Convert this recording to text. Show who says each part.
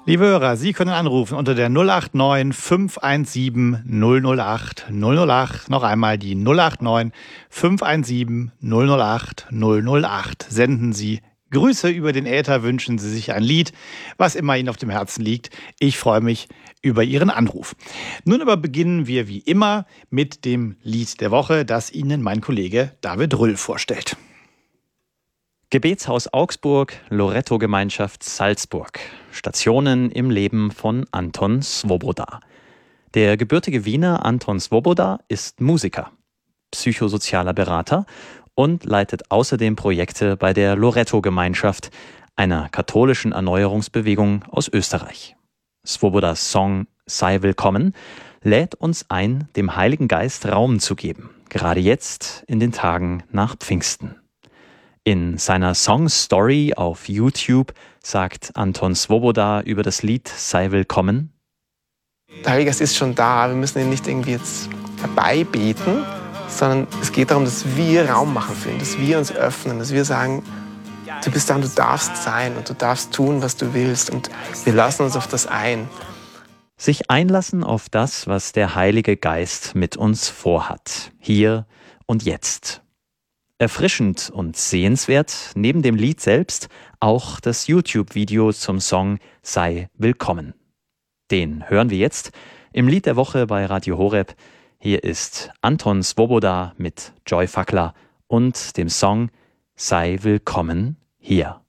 Speaker 1: Liebe Hörer, Sie können anrufen unter der 089 517 008 008. Noch einmal die 089 517 008 008. Senden Sie Grüße über den Äther, wünschen Sie sich ein Lied, was immer Ihnen auf dem Herzen liegt. Ich freue mich über Ihren Anruf. Nun aber beginnen wir wie immer mit dem Lied der Woche, das Ihnen mein Kollege David Rüll vorstellt.
Speaker 2: Gebetshaus Augsburg, Loretto-Gemeinschaft Salzburg. Stationen im Leben von Anton Swoboda. Der gebürtige Wiener Anton Swoboda ist Musiker, psychosozialer Berater und leitet außerdem Projekte bei der Loretto-Gemeinschaft, einer katholischen Erneuerungsbewegung aus Österreich. Swobodas Song Sei willkommen lädt uns ein, dem Heiligen Geist Raum zu geben, gerade jetzt in den Tagen nach Pfingsten. In seiner Song-Story auf YouTube sagt Anton Swoboda über das Lied Sei willkommen:
Speaker 3: Der Heilige Geist ist schon da, wir müssen ihn nicht irgendwie jetzt herbeibeten, sondern es geht darum, dass wir Raum machen für ihn, dass wir uns öffnen, dass wir sagen, du bist da und du darfst sein und du darfst tun, was du willst und wir lassen uns auf das ein.
Speaker 2: Sich einlassen auf das, was der Heilige Geist mit uns vorhat, hier und jetzt. Erfrischend und sehenswert, neben dem Lied selbst, auch das YouTube-Video zum Song Sei willkommen. Den hören wir jetzt im Lied der Woche bei Radio Horeb. Hier ist Anton Swoboda mit Joy Fackler und dem Song Sei willkommen hier.